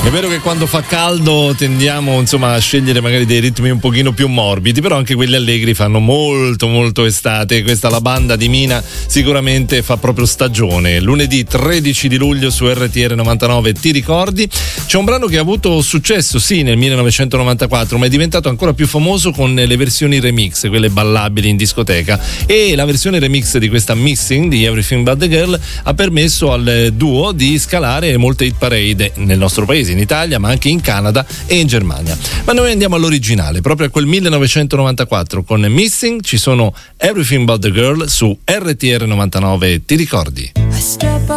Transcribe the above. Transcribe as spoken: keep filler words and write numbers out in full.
È vero che quando fa caldo tendiamo insomma a scegliere magari dei ritmi un pochino più morbidi, però anche quelli allegri fanno molto molto estate. Questa La Banda di Mina sicuramente fa proprio stagione. Lunedì tredici di luglio su R T R novantanove Ti ricordi? C'è un brano che ha avuto successo sì nel millenovecentonovantaquattro, ma è diventato ancora più famoso con le versioni remix, quelle ballabili in discoteca, e la versione remix di questa Missing di Everything But The Girl ha permesso al duo di scalare molte hit parade nel nostro paese, in Italia, ma anche in Canada e in Germania. Ma noi andiamo all'originale, proprio a quel millenovecentonovantaquattro. Con Missing ci sono Everything But The Girl su R T R novantanove Ti ricordi?